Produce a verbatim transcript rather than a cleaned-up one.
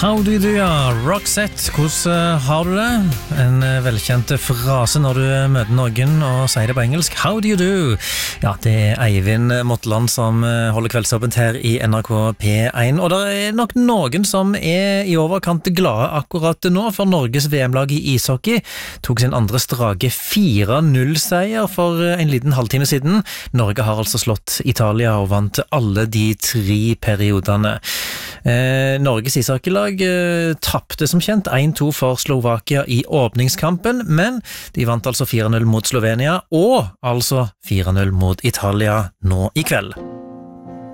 How do you do, ja? Roxette, hvordan har du det? En velkjent frase når du møter noen og sier det på engelsk. How do you do? Ja, det er Eivind Motland som holder kveldsåpent her i N R K P én. Og det er nok noen som er i overkant glade akkurat nå, for Norges V M-lag i ishockey tok sin andre strake fire null-seier for en liten halvtime siden. Norge har altså slått Italia og vant alle de tre periodene. Eh, Norges ishockeylag eh, tappte som kjent en to for Slovakia i åpningskampen, men de vant altså fire null mot Slovenia, og altså fire null mot Italia nå i kveld.